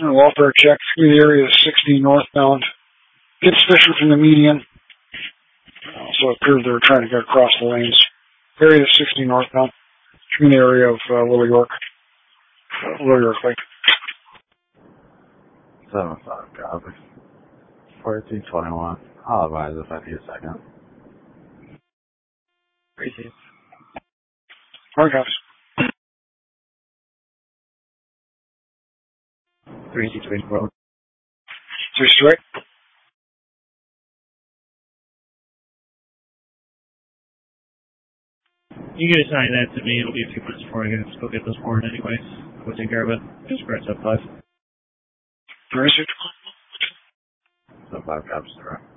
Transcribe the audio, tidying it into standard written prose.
Welfare check through the area of 60 northbound. Gets Fisher from the median. So it appeared they were trying to get across the lanes. Area 60 northbound. Through the area of Willow York. Willow York Lake. 7-5, copy. 4221. I'll advise if I need a second. Appreciate it. Alright, cops. 3624. 3 You can assign that to me. It'll be a few minutes before I get to go get this board anyways. We'll take care of it. Just grab 7-5. 36. 7-5, cops,